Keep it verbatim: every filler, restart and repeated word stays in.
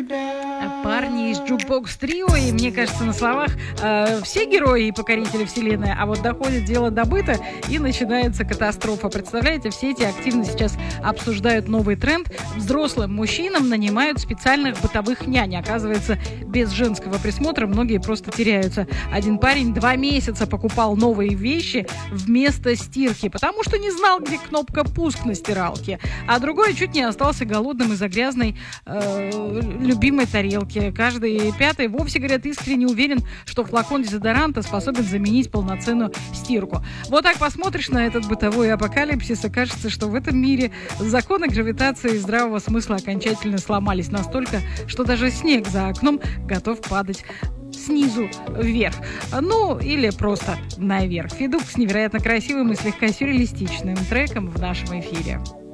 Парни из Jukebox Trio, и мне кажется, на словах э, все герои и покорители вселенной, а вот доходит дело до быта, и начинается катастрофа. Представляете, все эти активно сейчас обсуждают новый тренд. Взрослым мужчинам нанимают специальных бытовых нянь. Оказывается, без женского присмотра многие просто теряются. Один парень два месяца покупал новые вещи вместо стирки, потому что не знал, где кнопка «пуск» на стиралке. А другой чуть не остался голодным из-за грязной э, любимой тарелки. Каждый пятый вовсе, говорят, искренне уверен, что флакон дезодоранта способен заменить полноценную стирку. Вот так посмотришь на этот бытовой апокалипсис, и кажется, что в этом мире законы гравитации и здравого смысла окончательно сломались настолько, что даже снег за окном готов падать снизу вверх. Ну, или просто наверх. Федук с невероятно красивым и слегка сюрреалистичным треком в нашем эфире.